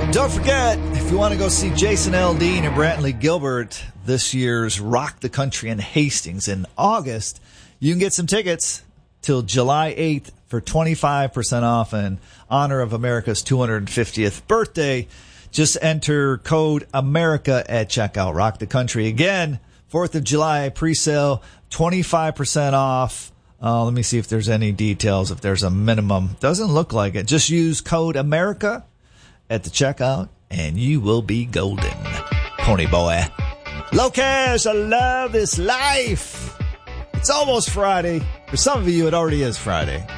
Don't forget, if you want to go see Jason Aldean and Brantley Gilbert this year's Rock the Country in Hastings in August, you can get some tickets till July 8th for 25% off in honor of America's 250th birthday. Just enter code AMERICA at checkout. Rock the Country. Again, 4th of July pre-sale, 25% off. Let me see if there's any details, if there's a minimum. Doesn't look like it. Just use code AMERICA at the checkout, and you will be golden. Pony boy. Locash, I love this life. It's almost Friday. For some of you, it already is Friday.